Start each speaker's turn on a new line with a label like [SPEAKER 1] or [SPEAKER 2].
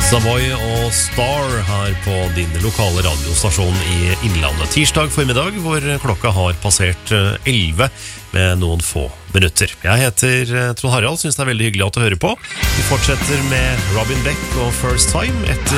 [SPEAKER 1] Savoy og Star her på din lokale radiostasjon i Innlandet. Tirsdag formiddag hvor klokka har passert 11 med noen få minutter. Jeg heter Trond Harald, synes det er veldig hyggelig at du hører på. Vi fortsetter med Robin Beck og First Time etter